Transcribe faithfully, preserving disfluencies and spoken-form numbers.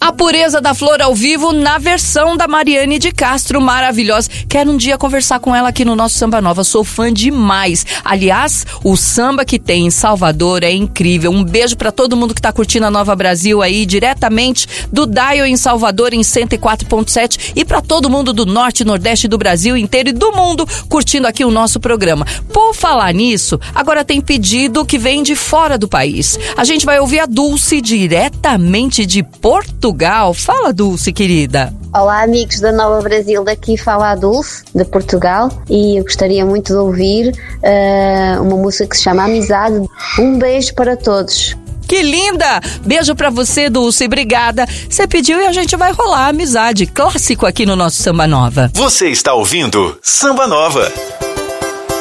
A Pureza da Flor ao vivo na versão da Mariane de Castro, maravilhosa. Quero um dia conversar com ela aqui no nosso Samba Nova, sou fã demais. Aliás, o samba que tem em Salvador é incrível. Um beijo pra todo mundo que tá curtindo a Nova Brasil aí, diretamente do Dial em Salvador em cento e quatro ponto sete, e pra todo mundo do norte e nordeste do Brasil inteiro e do mundo curtindo aqui o nosso programa. Por falar nisso, agora tem pedido que vem de fora do país. A gente vai ouvir a Dulce diretamente de Portugal. Fala, Dulce, querida. Olá, amigos da Nova Brasil, daqui fala a Dulce, de Portugal, e eu gostaria muito de ouvir uh, uma música que se chama Amizade. Um beijo para todos. Que linda! Beijo pra você, Dulce, obrigada. Você pediu e a gente vai rolar a Amizade, clássico aqui no nosso Samba Nova. Você está ouvindo Samba Nova.